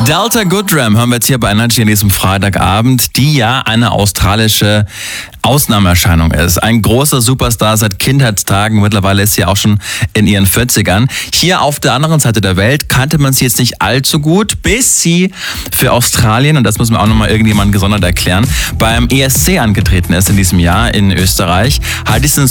Delta Goodrem hören wir jetzt hier bei Energy an diesem Freitagabend, die ja eine australische Ausnahmeerscheinung ist. Ein großer Superstar seit Kindheitstagen, mittlerweile ist sie auch schon in ihren 40ern. Hier auf der anderen Seite der Welt kannte man sie jetzt nicht allzu gut, bis sie für Australien, und das muss man auch nochmal irgendjemand gesondert erklären, beim ESC angetreten ist in diesem Jahr in Österreich. Hat diesen